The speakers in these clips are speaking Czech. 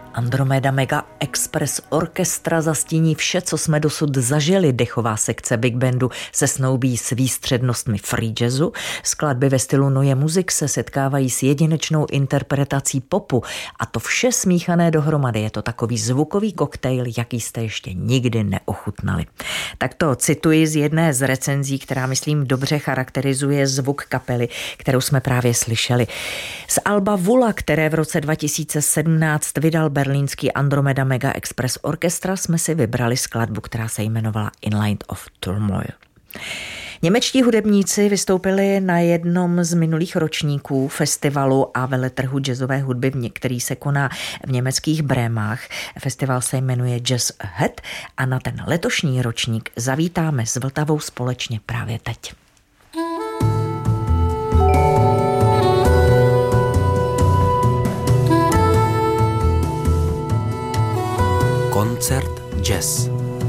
Andromeda Mega Express Orchestra zastíní vše, co jsme dosud zažili. Dechová sekce Big Bandu se snoubí s výstřednostmi free jazzu. Skladby ve stylu Neue Musik se setkávají s jedinečnou interpretací popu. A to vše smíchané dohromady. Je to takový zvukový koktejl, jaký jste ještě nikdy neochutnali. Tak to cituji z jedné z recenzí, která, myslím, dobře charakterizuje zvuk kapely, kterou jsme právě slyšeli. Z alba Vula, které v roce 2017 vydal berlínský Andromeda Mega Express Orchestra, jsme si vybrali skladbu, která se jmenovala In Light of Turmoil. Němečtí hudebníci vystoupili na jednom z minulých ročníků festivalu a veletrhu jazzové hudby, který se koná v německých Brémách. Festival se jmenuje Jazz Ahead a na ten letošní ročník zavítáme s Vltavou společně právě teď. Koncert Jazz.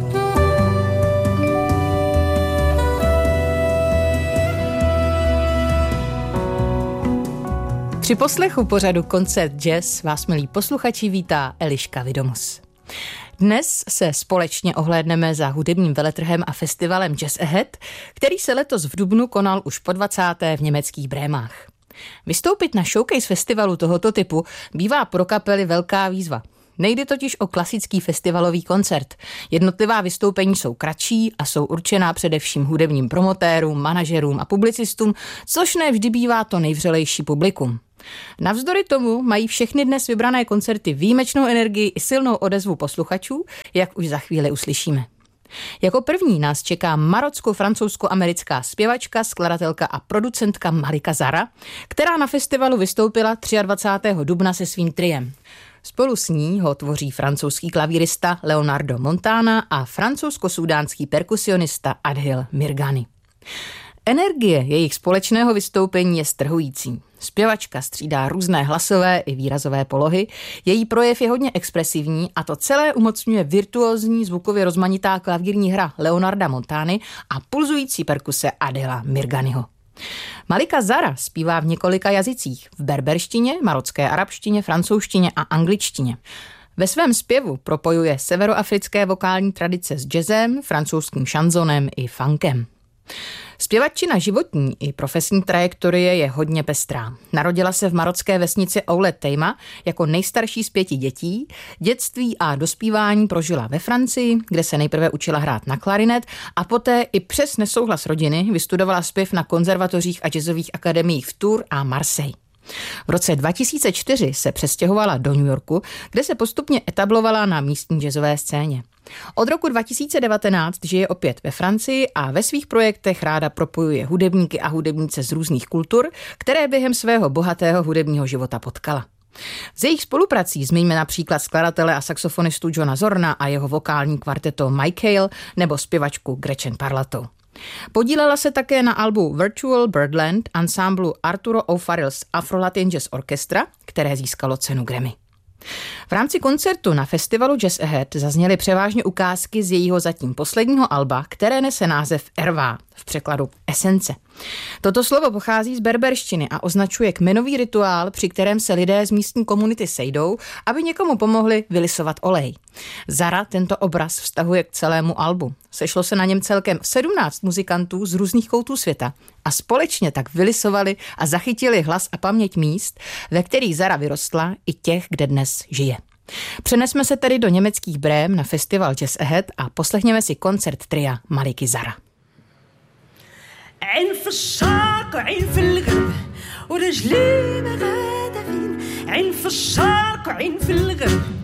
Při poslechu pořadu Koncert Jazz vás, milí posluchači, vítá Eliška Vidomus. Dnes se společně ohlédneme za hudebním veletrhem a festivalem Jazz Ahead, který se letos v dubnu konal už po 20. v německých Brémách. Vystoupit na showcase festivalu tohoto typu bývá pro kapely velká výzva. Nejde totiž o klasický festivalový koncert. Jednotlivá vystoupení jsou kratší a jsou určená především hudebním promotérům, manažerům a publicistům, což ne vždy bývá to nejvřelejší publikum. Navzdory tomu mají všechny dnes vybrané koncerty výjimečnou energii i silnou odezvu posluchačů, jak už za chvíli uslyšíme. Jako první nás čeká marocko-francouzsko-americká zpěvačka, skladatelka a producentka Malika Zara, která na festivalu vystoupila 23. dubna se svým triem. Spolu s ní ho tvoří francouzský klavírista Leonardo Montana a francouzsko-súdánský perkusionista Adhil Mirgani. Energie jejich společného vystoupení je strhující. Zpěvačka střídá různé hlasové i výrazové polohy, její projev je hodně expresivní a to celé umocňuje virtuózní zvukově rozmanitá klavírní hra Leonarda Montany a pulzující perkuse Adhila Mirganiho. Malika Zara zpívá v několika jazycích, v berberštině, marocké arabštině, francouzštině a angličtině. Ve svém zpěvu propojuje severoafrické vokální tradice s jazzem, francouzským šanzonem i funkem. Zpěvačina životní i profesní trajektorie je hodně pestrá. Narodila se v marocké vesnici Oulet Tejma jako nejstarší z 5 dětí. Dětství a dospívání prožila ve Francii, kde se nejprve učila hrát na klarinet a poté i přes nesouhlas rodiny vystudovala zpěv na konzervatořích a jazzových akademiích v Tours a Marseille. V roce 2004 se přestěhovala do New Yorku, kde se postupně etablovala na místní jazzové scéně. Od roku 2019 žije opět ve Francii a ve svých projektech ráda propojuje hudebníky a hudebnice z různých kultur, které během svého bohatého hudebního života potkala. Z jejich spoluprací zmiňme například skladatele a saxofonistu Johna Zorna a jeho vokální kvarteto Mike Hale nebo zpěvačku Gretchen Parlato. Podílela se také na albu Virtual Birdland ansamblu Arturo O'Farrell's Afro-Latin Jazz Orchestra, které získalo cenu Grammy. V rámci koncertu na festivalu Jazz Ahead zazněly převážně ukázky z jejího zatím posledního alba, které nese název Ervá, v překladu esence. Toto slovo pochází z berberštiny a označuje kmenový rituál, při kterém se lidé z místní komunity sejdou, aby někomu pomohli vylisovat olej. Zara tento obraz vztahuje k celému albu. Sešlo se na něm celkem 17 muzikantů z různých koutů světa a společně tak vylisovali a zachytili hlas a paměť míst, ve kterých Zara vyrostla, i těch, kde dnes žije. Přenesme se tedy do německých Brém na festival Jazz Ahead a poslechněme si koncert tria Maliky Zara. عين في الشرق وعين في الغرب ورجلي مغادفين عين في الشرق وعين في الغرب